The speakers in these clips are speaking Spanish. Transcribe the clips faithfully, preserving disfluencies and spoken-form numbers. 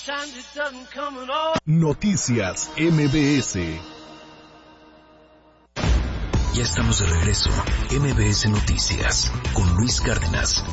Noticias M B S. Ya estamos de regreso. M B S Noticias con Luis Cárdenas.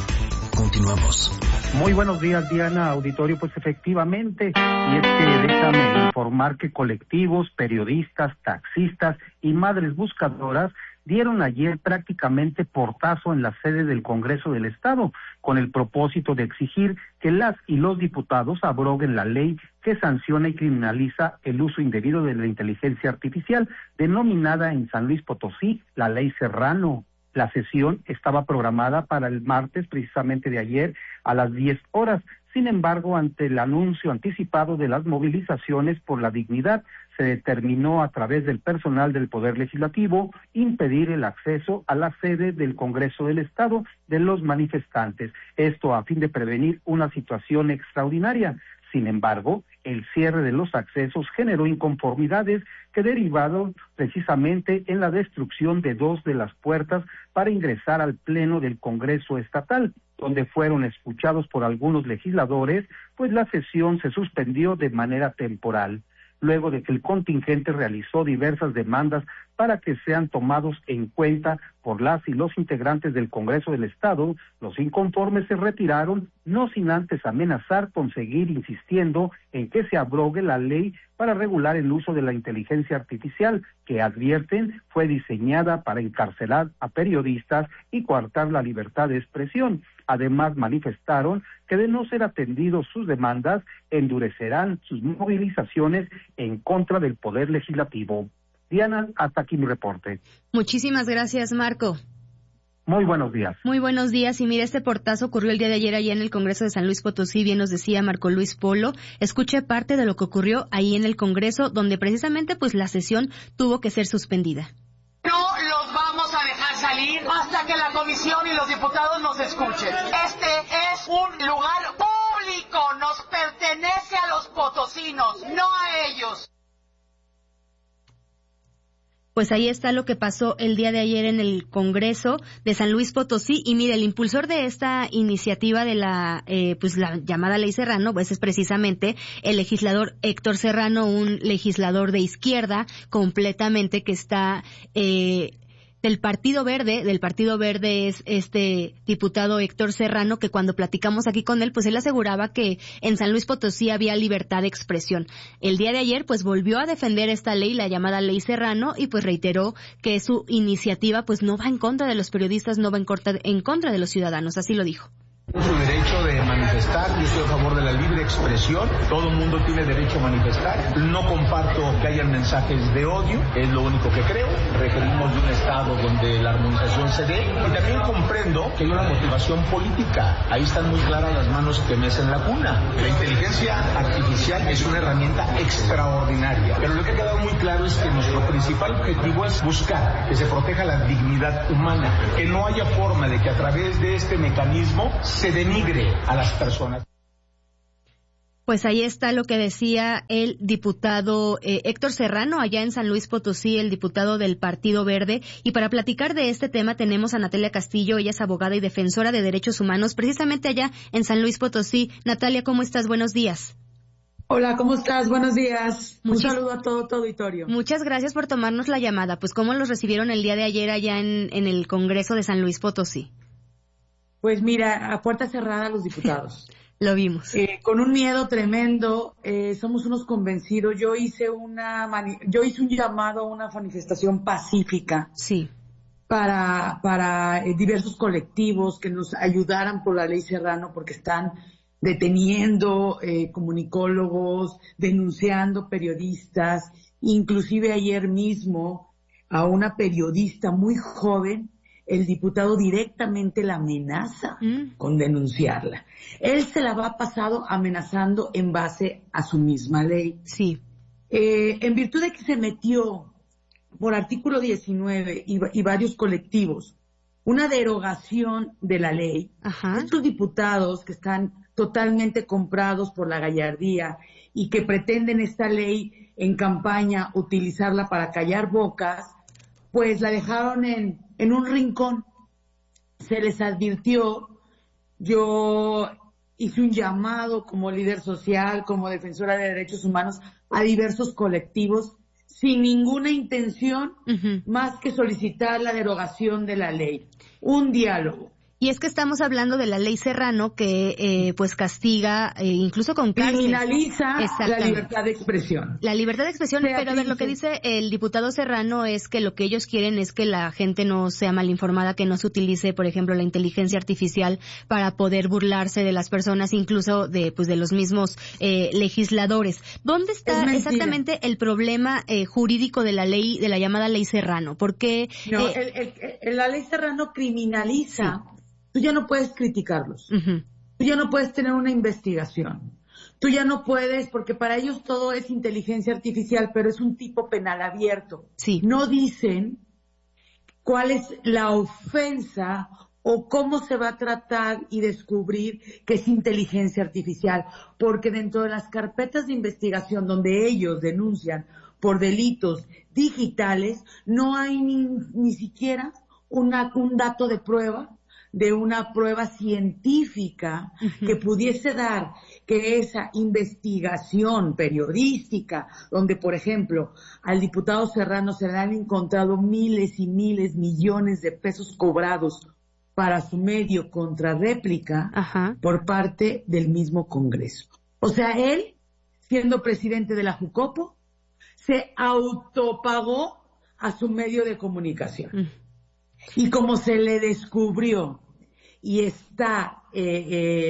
Continuamos. Muy buenos días, Diana, auditorio. Pues efectivamente, y es que déjame informar que colectivos, periodistas, taxistas y madres buscadoras dieron ayer prácticamente portazo en la sede del Congreso del Estado, con el propósito de exigir que las y los diputados abroguen la ley que sanciona y criminaliza el uso indebido de la inteligencia artificial, denominada en San Luis Potosí la Ley Serrano. La sesión estaba programada para el martes, precisamente de ayer, a las diez horas. Sin embargo, ante el anuncio anticipado de las movilizaciones por la dignidad, se determinó a través del personal del Poder Legislativo impedir el acceso a la sede del Congreso del Estado de los manifestantes. Esto a fin de prevenir una situación extraordinaria. Sin embargo, el cierre de los accesos generó inconformidades que derivaron precisamente en la destrucción de dos de las puertas para ingresar al Pleno del Congreso Estatal, donde fueron escuchados por algunos legisladores, pues la sesión se suspendió de manera temporal, luego de que el contingente realizó diversas demandas para que sean tomados en cuenta por las y los integrantes del Congreso del Estado. Los inconformes se retiraron, no sin antes amenazar con seguir insistiendo en que se abrogue la ley para regular el uso de la inteligencia artificial, que advierten fue diseñada para encarcelar a periodistas y coartar la libertad de expresión. Además, manifestaron que de no ser atendidos sus demandas, endurecerán sus movilizaciones en contra del Poder Legislativo. Diana, hasta aquí mi reporte. Muchísimas gracias, Marco. Muy buenos días. Muy buenos días. Y mira, este portazo ocurrió el día de ayer allá en el Congreso de San Luis Potosí, bien nos decía Marco Luis Polo. Escuche parte de lo que ocurrió ahí en el Congreso, donde precisamente pues la sesión tuvo que ser suspendida. No los vamos a dejar salir hasta que la comisión y los diputados nos escuchen. Este es un lugar público, nos pertenece a los potosinos, no a ellos. Pues ahí está lo que pasó el día de ayer en el Congreso de San Luis Potosí. Y mire, el impulsor de esta iniciativa de la eh, pues la llamada Ley Serrano, pues es precisamente el legislador Héctor Serrano, un legislador de izquierda completamente que está eh, del Partido Verde. Del Partido Verde es este diputado Héctor Serrano, que cuando platicamos aquí con él, pues él aseguraba que en San Luis Potosí había libertad de expresión. El día de ayer, pues volvió a defender esta ley, la llamada Ley Serrano, y pues reiteró que su iniciativa pues no va en contra de los periodistas, no va en contra, en contra de los ciudadanos, así lo dijo. Su derecho de manifestar, yo estoy a favor de la libre expresión, todo el mundo tiene derecho a manifestar, no comparto que haya mensajes de odio, es lo único que creo, requerimos de un Estado donde la armonización se dé, y también comprendo que hay una motivación política, ahí están muy claras las manos que mecen la cuna. La inteligencia artificial es una herramienta extraordinaria, pero lo que ha quedado muy claro es que nuestro principal objetivo es buscar que se proteja la dignidad humana, que no haya forma de que a través de este mecanismo se denigre a las personas. Pues ahí está lo que decía el diputado eh, Héctor Serrano, allá en San Luis Potosí, el diputado del Partido Verde. Y para platicar de este tema tenemos a Natalia Castillo, ella es abogada y defensora de derechos humanos, precisamente allá en San Luis Potosí. Natalia, ¿cómo estás? Buenos días. Hola, ¿cómo estás? Buenos días. Muchis- Un saludo a todo tu auditorio. Muchas gracias por tomarnos la llamada. Pues, ¿cómo los recibieron el día de ayer allá en, en el Congreso de San Luis Potosí? Pues mira, a puerta cerrada los diputados. Lo vimos. Eh, con un miedo tremendo, eh, somos unos convencidos. Yo hice una, mani- yo hice un llamado a una manifestación pacífica. Sí. Para, para eh, diversos colectivos que nos ayudaran por la Ley Serrano, porque están deteniendo eh, comunicólogos, denunciando periodistas, inclusive ayer mismo a una periodista muy joven, el diputado directamente la amenaza mm. con denunciarla. Él se la va pasado amenazando en base a su misma ley. Sí. Eh, en virtud de que se metió por artículo diecinueve y, y varios colectivos una derogación de la ley, Ajá. estos diputados que están totalmente comprados por la gallardía y que pretenden esta ley en campaña utilizarla para callar bocas, pues la dejaron en, en un rincón. Se les advirtió, yo hice un llamado como líder social, como defensora de derechos humanos a diversos colectivos sin ninguna intención uh-huh. más que solicitar la derogación de la ley, un diálogo. Y es que estamos hablando de la ley Serrano que eh, pues castiga eh, incluso con cárcel. Criminaliza la libertad de expresión. La libertad de expresión, Sea pero a ver, lo que dice el diputado Serrano es que lo que ellos quieren es que la gente no sea mal informada, que no se utilice, por ejemplo, la inteligencia artificial para poder burlarse de las personas, incluso de pues de los mismos eh, legisladores. ¿Dónde está exactamente el problema eh, jurídico de la ley, de la llamada ley Serrano? Porque no, eh, el, el, el, la ley Serrano criminaliza. Sí. Tú ya no puedes criticarlos. Uh-huh. Tú ya no puedes tener una investigación. Tú ya no puedes, porque para ellos todo es inteligencia artificial, pero es un tipo penal abierto. Sí. No dicen cuál es la ofensa o cómo se va a tratar y descubrir que es inteligencia artificial, porque dentro de las carpetas de investigación donde ellos denuncian por delitos digitales, no hay ni, ni siquiera una, un dato de prueba de una prueba científica uh-huh. que pudiese dar que esa investigación periodística, donde, por ejemplo, al diputado Serrano se le han encontrado miles y miles, millones de pesos cobrados para su medio contra réplica uh-huh. por parte del mismo Congreso. O sea, él, siendo presidente de la Jucopo, se autopagó a su medio de comunicación. Uh-huh. Y como se le descubrió y está eh,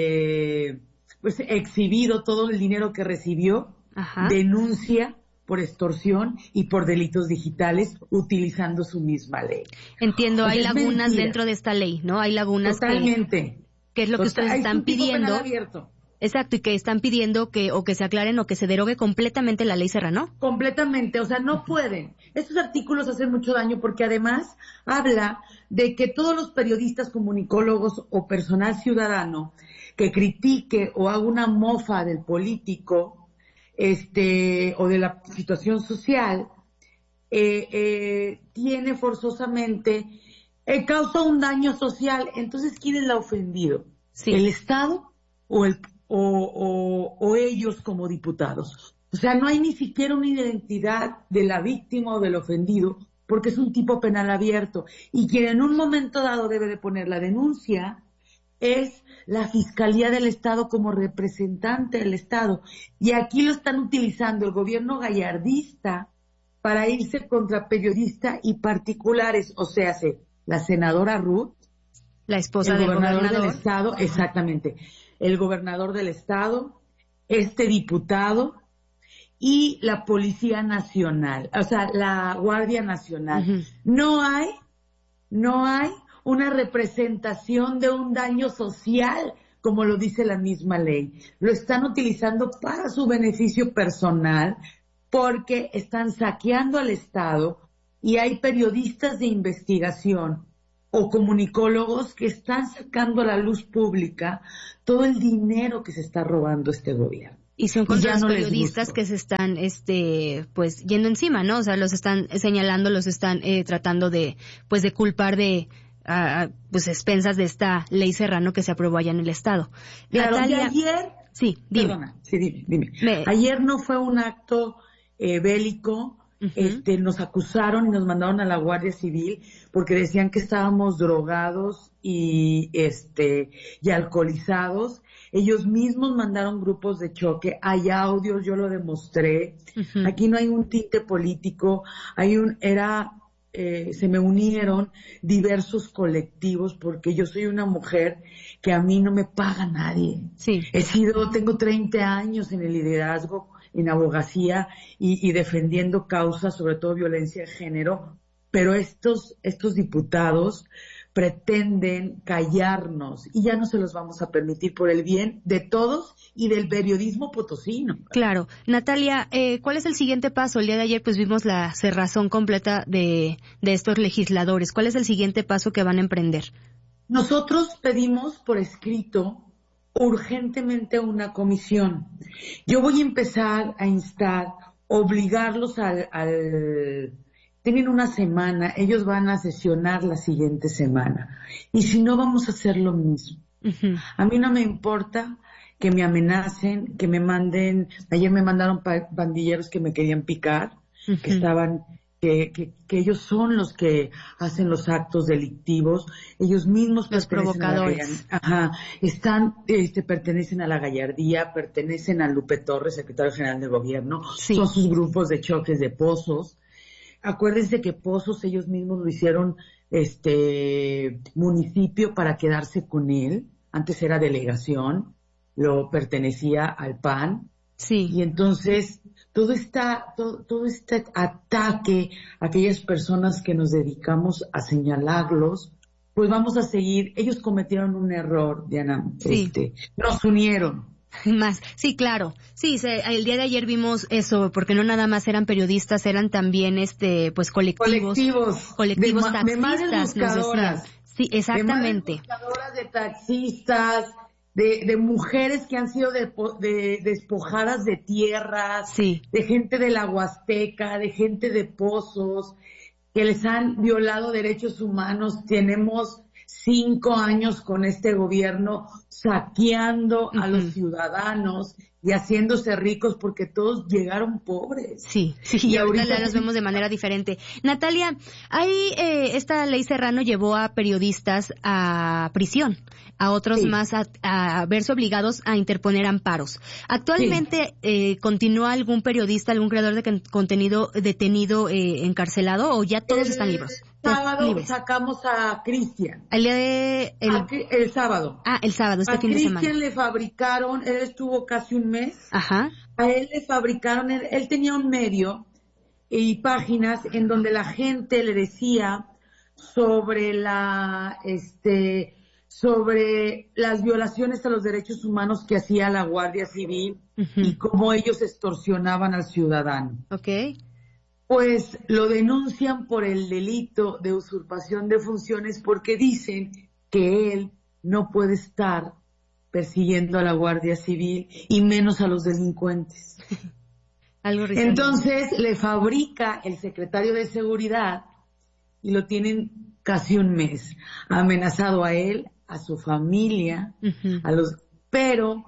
eh, pues exhibido todo el dinero que recibió, Ajá. denuncia por extorsión y por delitos digitales utilizando su misma ley. Entiendo, pues hay lagunas mentira. dentro de esta ley, ¿no? Hay lagunas Totalmente. que, que es lo que Total, ustedes están pidiendo. Abierto. Exacto, y que están pidiendo que o que se aclaren o que se derogue completamente la ley Serrano. Completamente, o sea, no pueden. Estos artículos hacen mucho daño porque además habla de que todos los periodistas, comunicólogos o personal ciudadano que critique o haga una mofa del político este o de la situación social, eh, eh, tiene forzosamente, eh, causa un daño social. Entonces, ¿quién es la ofendido? Sí. ¿El Estado o el O, o, o ellos como diputados? O sea, no hay ni siquiera una identidad de la víctima o del ofendido, porque es un tipo penal abierto. Y quien en un momento dado debe de poner la denuncia es la Fiscalía del Estado como representante del Estado. Y aquí lo están utilizando el gobierno gallardista para irse contra periodistas y particulares. O sea, la senadora Ruth, la esposa el del gobernador gobernador del Estado, exactamente, el gobernador del Estado, este diputado y la Policía Nacional, o sea, la Guardia Nacional. Uh-huh. No hay, no hay una representación de un daño social, como lo dice la misma ley. Lo están utilizando para su beneficio personal, porque están saqueando al Estado y hay periodistas de investigación o comunicólogos que están sacando a la luz pública todo el dinero que se está robando este gobierno. Y son contra los no periodistas que se están, este, pues, yendo encima, ¿no? O sea, los están señalando, los están eh, tratando de, pues, de culpar de, uh, pues, expensas de esta ley Serrano que se aprobó allá en el Estado. Claro, Natalia, y ayer, sí, dime. Perdona, sí, dime, dime. Me... Ayer no fue un acto eh, bélico. Uh-huh. Este, nos acusaron y nos mandaron a la Guardia Civil porque decían que estábamos drogados y este y alcoholizados. Ellos mismos mandaron grupos de choque, hay audios, yo lo demostré. Uh-huh. Aquí no hay un tinte político, hay un era eh, se me unieron diversos colectivos porque yo soy una mujer que a mí no me paga nadie. Sí. He sido, tengo treinta años en el liderazgo, en abogacía y, y defendiendo causas, sobre todo violencia de género, pero estos, estos diputados pretenden callarnos y ya no se los vamos a permitir por el bien de todos y del periodismo potosino. Claro. Natalia, eh, ¿cuál es el siguiente paso? El día de ayer pues vimos la cerrazón completa de, de estos legisladores. ¿Cuál es el siguiente paso que van a emprender? Nosotros pedimos por escrito urgentemente una comisión. Yo voy a empezar a instar, obligarlos al, al... Tienen una semana, ellos van a sesionar la siguiente semana. Y si no, vamos a hacer lo mismo. Uh-huh. A mí no me importa que me amenacen, que me manden, ayer me mandaron pa- pandilleros que me querían picar, uh-huh. que estaban, que, que, que ellos son los que hacen los actos delictivos, ellos mismos los pertenecen provocadores. a la gallardía, ajá, están, este, pertenecen a la gallardía, pertenecen a Lupe Torres, secretario general del gobierno, sí. son sus grupos de choques de Pozos. Acuérdense que Pozos ellos mismos lo hicieron, este, municipio para quedarse con él, antes era delegación, lo pertenecía al P A N. Sí. Y entonces, todo esta, todo, todo este ataque a aquellas personas que nos dedicamos a señalarlos, pues vamos a seguir. Ellos cometieron un error, Diana. Sí. Este, nos unieron. Más, sí, claro. Sí, se, el día de ayer vimos eso, porque no nada más eran periodistas, eran también, este, pues colectivos. Colectivos. Colectivos de, taxistas. De madres buscadoras. Sí, exactamente. De madres buscadoras, de taxistas, De, de mujeres que han sido de, de, despojadas de tierras, sí. de gente de la Huasteca, de gente de Pozos, que les han violado derechos humanos. Tenemos cinco años con este gobierno saqueando uh-huh. a los ciudadanos y haciéndose ricos porque todos llegaron pobres. Sí, sí, y, y ahorita, ahorita los vemos de manera diferente. Natalia, ahí eh, esta ley Serrano llevó a periodistas a prisión, a otros sí. más a, a verse obligados a interponer amparos. Actualmente, sí. eh, ¿continúa algún periodista, algún creador de contenido detenido, eh, encarcelado, o ya todos el están libres? Sábado libres. Sacamos a Cristian. El día de... El... Aquí, el sábado. Ah, el sábado, este a fin Christian de semana. A Cristian le fabricaron, él estuvo casi un mes. Ajá. A él le fabricaron, él, él tenía un medio y páginas en donde la gente le decía sobre la, este, sobre las violaciones a los derechos humanos que hacía la Guardia Civil uh-huh. y cómo ellos extorsionaban al ciudadano. Okay. Pues lo denuncian por el delito de usurpación de funciones porque dicen que él no puede estar persiguiendo a la Guardia Civil y menos a los delincuentes. Algo risueño. Entonces le fabrica el secretario de Seguridad y lo tienen casi un mes amenazado a él, a su familia, uh-huh. a los, pero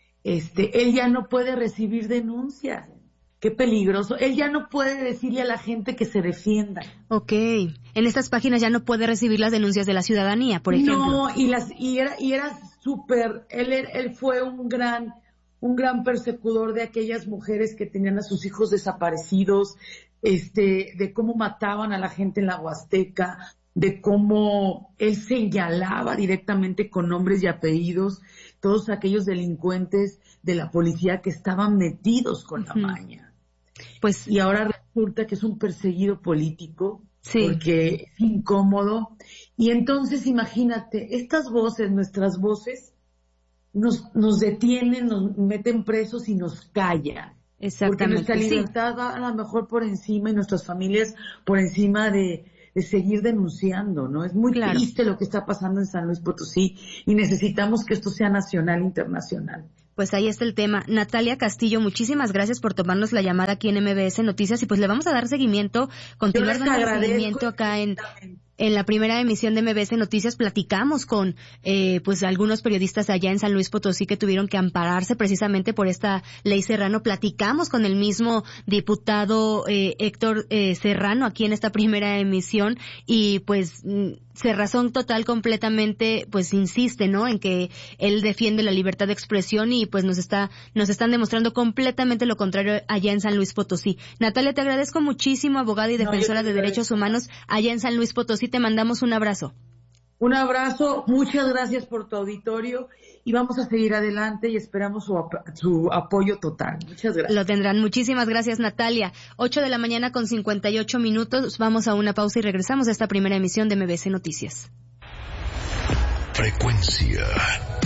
este él ya no puede recibir denuncias. Qué peligroso. Él ya no puede decirle a la gente que se defienda. Ok. En estas páginas ya no puede recibir las denuncias de la ciudadanía, por ejemplo. No, y las y era y era súper. Él él fue un gran un gran persecutor de aquellas mujeres que tenían a sus hijos desaparecidos, este, de cómo mataban a la gente en la Huasteca, de cómo él señalaba directamente con nombres y apellidos todos aquellos delincuentes de la policía que estaban metidos con la maña. Pues, y ahora resulta que es un perseguido político, sí. porque es incómodo. Y entonces, imagínate, estas voces, nuestras voces, nos, nos detienen, nos meten presos y nos callan. Exactamente. Porque nuestra libertad sí. va a lo mejor por encima y nuestras familias por encima de, de seguir denunciando, ¿no? Es muy claro. triste lo que está pasando en San Luis Potosí y necesitamos que esto sea nacional e internacional. Pues ahí está el tema. Natalia Castillo, muchísimas gracias por tomarnos la llamada aquí en M B S Noticias y pues le vamos a dar seguimiento, continuar dando seguimiento acá en... En la primera emisión de M B S Noticias platicamos con eh, pues algunos periodistas allá en San Luis Potosí que tuvieron que ampararse precisamente por esta ley Serrano. Platicamos con el mismo diputado eh, Héctor eh, Serrano aquí en esta primera emisión y pues Cerrazón total completamente pues insiste, ¿no? En que él defiende la libertad de expresión y pues nos está nos están demostrando completamente lo contrario allá en San Luis Potosí. Natalia, te agradezco muchísimo, abogada y defensora no, de derechos humanos allá en San Luis Potosí. Te mandamos un abrazo. Un abrazo, muchas gracias por tu auditorio y vamos a seguir adelante y esperamos su, ap- su apoyo total. Muchas gracias. Lo tendrán. Muchísimas gracias, Natalia. Ocho de la mañana con cincuenta y ocho minutos. Vamos a una pausa y regresamos a esta primera emisión de M B S Noticias. Frecuencia